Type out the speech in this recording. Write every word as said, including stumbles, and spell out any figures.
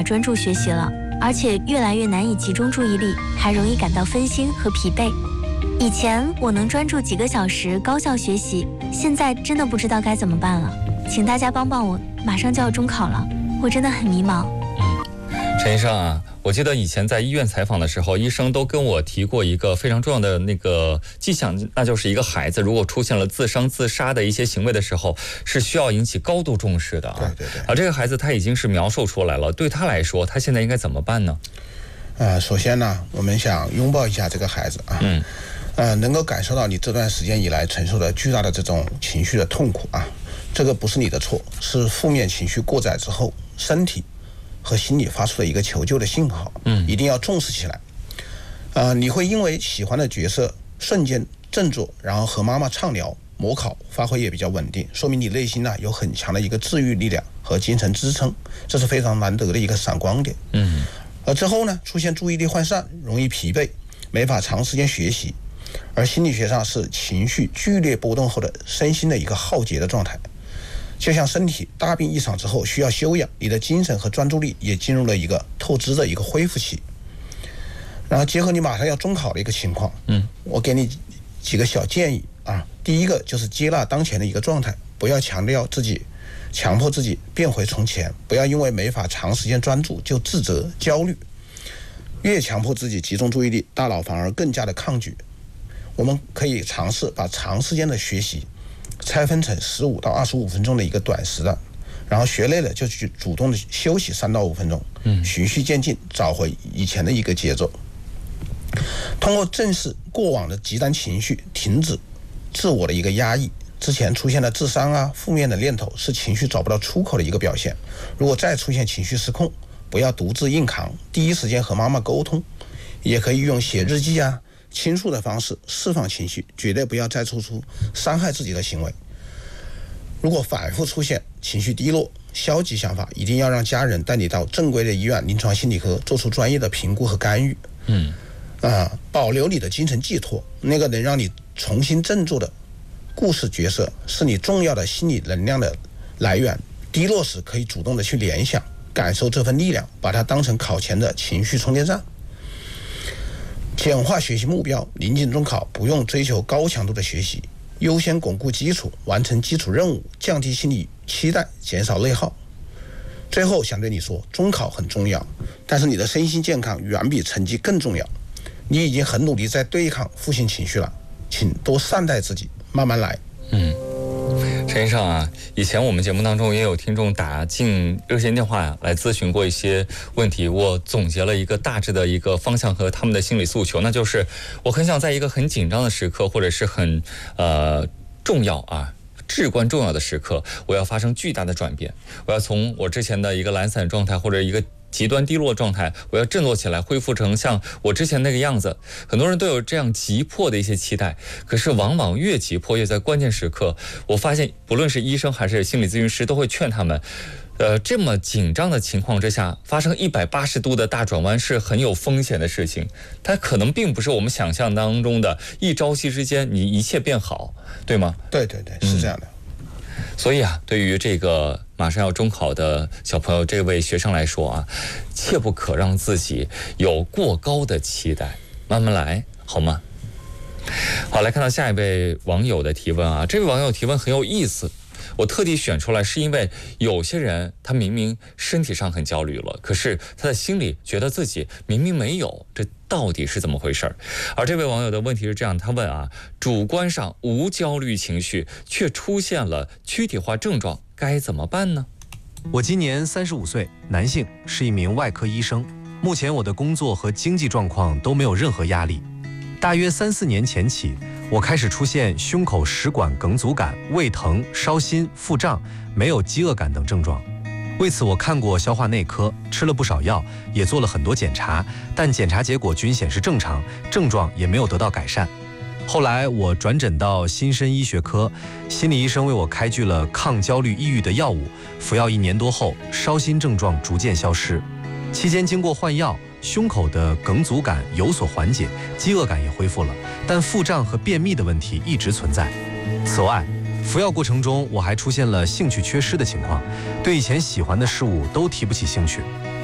专注学习了，而且越来越难以集中注意力，还容易感到分心和疲惫。以前我能专注几个小时高效学习，现在真的不知道该怎么办了，请大家帮帮我，马上就要中考了，我真的很迷茫。 嗯，陈医生啊，我记得以前在医院采访的时候，医生都跟我提过一个非常重要的那个迹象，那就是一个孩子如果出现了自伤自杀的一些行为的时候，是需要引起高度重视的啊。 对对对。 而这个孩子他已经是描述出来了，对他来说，他现在应该怎么办呢？ 呃，首先呢，我们想拥抱一下这个孩子啊，嗯，呃，能够感受到你这段时间以来承受的巨大的这种情绪的痛苦啊，这个不是你的错，是负面情绪过载之后，身体和心理发出的一个求救的信号，嗯，一定要重视起来。呃，你会因为喜欢的角色瞬间振作，然后和妈妈畅聊，模考发挥也比较稳定，说明你内心呢有很强的一个治愈力量和精神支撑，这是非常难得的一个闪光点。嗯，而之后呢，出现注意力涣散，容易疲惫，没法长时间学习，而心理学上是情绪剧烈波动后的身心的一个耗竭的状态。就像身体大病一场之后需要休养，你的精神和专注力也进入了一个透支的一个恢复期。然后结合你马上要中考的一个情况，嗯，我给你几个小建议啊。第一个就是接纳当前的一个状态，不要强调自己，强迫自己变回从前，不要因为没法长时间专注就自责焦虑。越强迫自己集中注意力，大脑反而更加的抗拒。我们可以尝试把长时间的学习拆分成十五到二十五分钟的一个短时段，然后学累了就去主动的休息三到五分钟，嗯，循序渐进，找回以前的一个节奏。通过正视过往的极端情绪，停止自我的一个压抑。之前出现的自伤啊、负面的念头是情绪找不到出口的一个表现。如果再出现情绪失控，不要独自硬扛，第一时间和妈妈沟通，也可以用写日记啊、倾诉的方式释放情绪，绝对不要再做出伤害自己的行为。如果反复出现情绪低落、消极想法，一定要让家人带你到正规的医院临床心理科做出专业的评估和干预。嗯，啊、呃，保留你的精神寄托，那个能让你重新振作的故事角色，是你重要的心理能量的来源。低落时可以主动的去联想，感受这份力量，把它当成考前的情绪充电站。简化学习目标，临近中考不用追求高强度的学习，优先巩固基础，完成基础任务，降低心理期待，减少内耗。最后想对你说，中考很重要，但是你的身心健康远比成绩更重要。你已经很努力在对抗负性情绪了，请多善待自己，慢慢来。 嗯，陈医生啊，以前我们节目当中也有听众打进热线电话呀、啊、来咨询过一些问题，我总结了一个大致的一个方向和他们的心理诉求，那就是我很想在一个很紧张的时刻，或者是很呃重要啊至关重要的时刻，我要发生巨大的转变，我要从我之前的一个懒散状态或者一个极端低落状态，我要振作起来，恢复成像我之前那个样子。很多人都有这样急迫的一些期待，可是往往越急迫越在关键时刻，我发现不论是医生还是心理咨询师都会劝他们，呃，这么紧张的情况之下，发生一百八十度的大转弯是很有风险的事情，它可能并不是我们想象当中的一朝夕之间你一切变好，对吗？ 对对对，是这样的。嗯， 所以啊，对于这个马上要中考的小朋友，这位学生来说啊，切不可让自己有过高的期待，慢慢来，好吗？好，来看到下一位网友的提问啊，这位网友提问很有意思，我特地选出来是因为有些人他明明身体上很焦虑了，可是他的心里觉得自己明明没有，这到底是怎么回事？而这位网友的问题是这样，他问啊，主观上无焦虑情绪，却出现了躯体化症状，该怎么办呢？ 我今年三十五岁，男性，是一名外科医生。目前我的工作和经济状况都没有任何压力。大约三四年前起，我开始出现胸口食管梗阻感、胃疼、烧心、腹胀，没有饥饿感等症状。为此我看过消化内科，吃了不少药，也做了很多检查，但检查结果均显示正常，症状也没有得到改善。后来我转诊到新生医学科，心理医生为我开具了抗焦虑抑郁的药物，服药一年多后，烧心症状逐渐消失。期间经过换药，胸口的梗阻感有所缓解，饥饿感也恢复了，但腹胀和便秘的问题一直存在。此外，服药过程中我还出现了兴趣缺失的情况，对以前喜欢的事物都提不起兴趣。